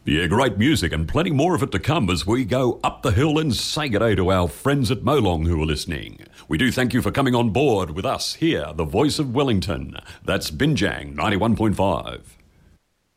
Yeah, great music and plenty more of it to come as we go up the hill and say good day to our friends at Molong who are listening. We do thank you for coming on board with us here, the voice of Wellington. That's Binjang 91.5.